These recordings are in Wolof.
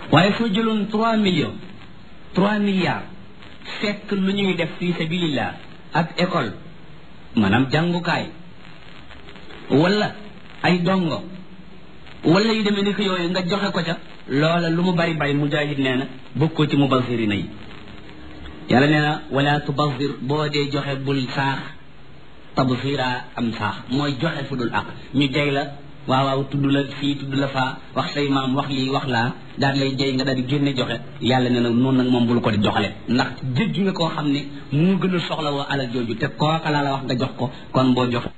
waaye soo jëloon 3 milliards fekk lu ñuy def fi sabilillah ak école maanaam jàngukaay wala ay dongo wala yu demee ni ko yooyu nga joxe ko ca loola lu mu bari bari Mujaahid nee na bokkoo ci mubazirina yi yàlla nee na wala tubazir boo dee joxe bul saax tabzira am saax mooy joxe fu dul ak ñu jay la waaw tudd la fii tudd la faa wax say maam wax lii wax laa daal lay jay nga daal di génne joxe yàlla nee na noonu nag moom bul ko di joxale ndax jéggi nga koo xam ne mu gën a soxla woo alal jooju te kooka laa la wax nga jox ko kon boo joxe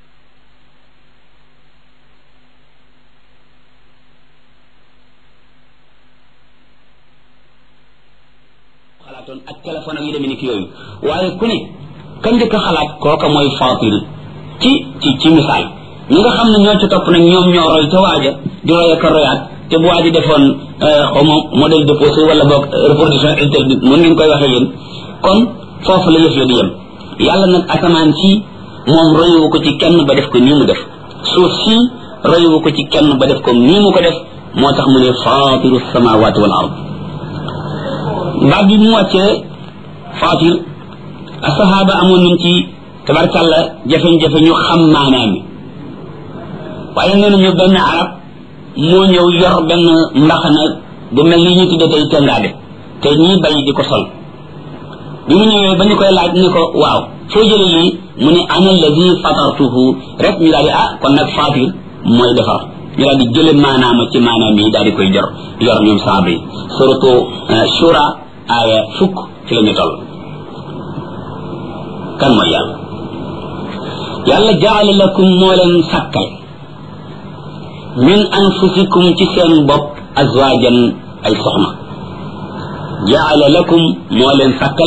xalaatoon ak téléphone ak yu demee ni ki yooyu waaye ku ne ka njëkk a xalaat kooka mooy Faatir ci misaal ñi nga xam ne ñoo ci topp nag ñoom ñoo roy ca waaja di roy ak royaat te bu waaji defoon xaw ma modèle déposé wala boog reproduction interdite noonu ngeen koy waxee yéen kon foofu la yëf ya di yem yàlla nag asamaan si moom royuwu ko ci kenn ba def ko nii mu def suuf si royuwu ko ci kenn ba def ko nii mu ko def moo tax mu ne faatiru samawati wal ard baat bi mu wàccee Faatir asahaba amoon nañ ci tabarkàlla jafe-jafe ñu xam maanaam mi waaye nee nañu benn arab moo ñëw yor benn mbaxana bu mel ni ñu tudde tey tengaade te ñii bay di ko sol bi mu ñëwee ba ñu koy laaj ni ko waaw foo jële lii mu ne ana alladi fatartuhu rek ñu daal di kon nag Faatir mooy defar ñu daal di jële maanaama ci maanaam yi daal di koy yor ñoom saaba yi suratu Shura aaya 10 ci la ñu toll kan mooy yàlla jaala lakum moo leen sàkkal min anfusikum ci seen bopp azwajan ay soxna jaala lakum moo leen sàkkal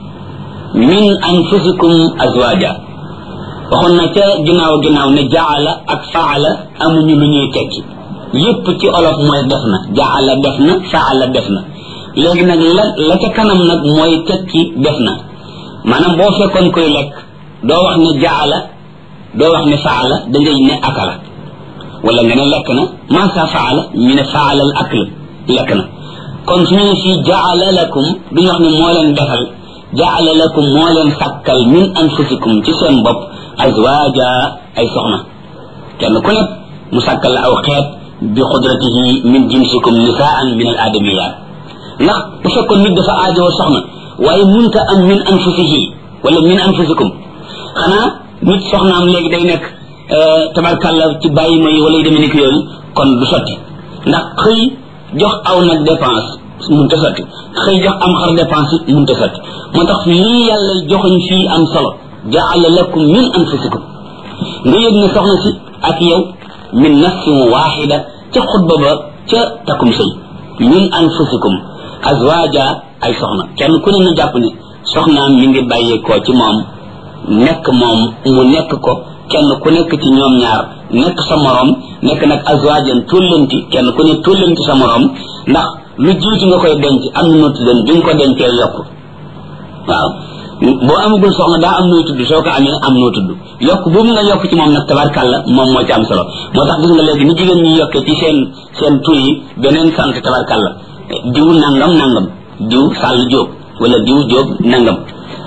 min anfusikum azwaja waxoon na ca ginnaaw ne jaala ak faala amuñu lu ñuy tekki yépp ci olof mooy def na jaala def na faala def na léegi nag la ca kanam nag mooy tekki def na maanaam boo fekkoon koy lekk doo wax ne jaala doo wax ne faala dangay ne akala wala nga ne lekk na masa faala ñu ne faala al akl lekk na kon su ñu fii jaala lakum duñu wax ne moo leen defal jaala lakum moo leen sàkkal min anfusikum ci seen bopp azwaja ay soxna kenn ku nekk mu sàkkal la aw xeet bi xudratihi min jinsikum nisaan min al adamiyat ndax bu fekkoon nit dafa aajowoo soxna waaye munta am min anfusihi wala min anfusikum xanaa nit soxnaam léegi day nekk tabarkàlla ci bàyyi ma yi wala yu demee ni ki yooyu kon du sotti ndax xëy jox aw nag dépense munta sotti xëy jox am xar dépense yi munta sotti moo tax lii yàlla joxuñ fii am solo jaala lakum min anfusikum nga yëg ne soxna si ak yow min nafsin waxida ca xutba ba ca takkum sëy min anfusikum azwaja ay soxna kenn ku ne na jàpp ne soxnaam mi ngi bàyyeekoo ci moom nekk moom mu nekk ko kenn ku nekk ci ñoom ñaar nekk sa morom nekk nag azwajan tullanti kenn ku ne tullanti sa morom ndax lu jiitu nga koy denc am na noo tuddoon bi nga ko dencee yokk waaw boo amagul soxna daa am noo tudd soo ko amee am noo tudd yokk boobu nga yokk ci moom nag tabarkàlla moom moo ci am solo moo tax gis nga léegi ni jigéen ñi yokkee ci seen tur yi beneen sant tabarkàlla diw nangam diw Sall Jóob wala diw Jóob nangam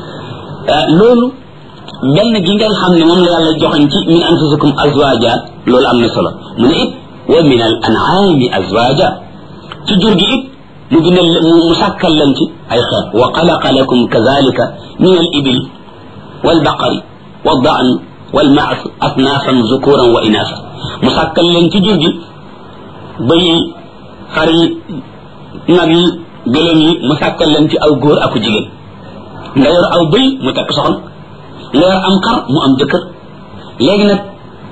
loolu benn gi nga xam ne moom la yàlla joxañ ci min anfusikum azwaja loolu am na solo mu ne it wa min al an'ami azwaja ci jur gi it mu bindal mu sàkkal leen ci ay xeet wa xalaqa lakum kadhalika min al ibil wal baqari wal da'n wal ma'z asnafan zukuran wa inasa mu sàkkal leen ci jur gi bëy yi xar yi nag yi gëléem yi mu sàkkal leen ci aw góor aku jigéen nga yor aw bëy mu takk soxna nga yor am xar mu am jëkkër léegi nag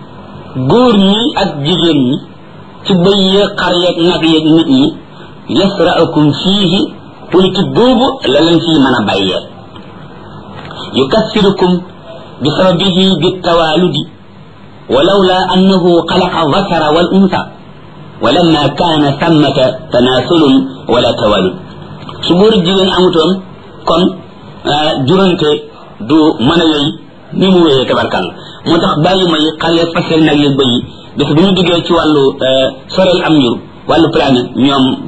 góor ñi ak jigéen ñi ci bëy yeeg xar yeeg nag yeeg nit ñi yasra'ukum fiihi politique boobu la leen fii mën a bàyyee yukassirukum bi sababihi bi tawaludi walawla annahu xalaqa dhakara wal unsa ولما كان ثمة تناسل ولا توالد سبور جيجين amutoon kon jurante du mën a yey ni mu wéyee tabarkal moo tax bàyyi may xale fasel nag yëg bëyi bés bu ñu duggee ci wàllu sorel am njur wàllu planète ñoom